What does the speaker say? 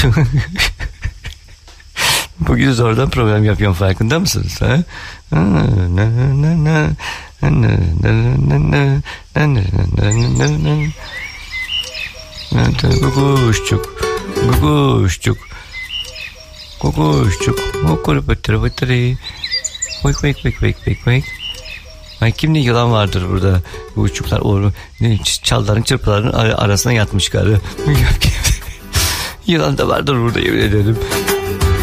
Bugün zordan program yapıyorum, farkında mısınız? Ha? Guguşçuk, guguşçuk, guguşçuk, okuru bıttırı bıttırı. Vık vık vık vık vık vık. Ay, kimde yılan vardır burada? Guguşçuklar çalların çırpıların arasına yatmış galiba. Yılan da vardır burada, yemin ederim.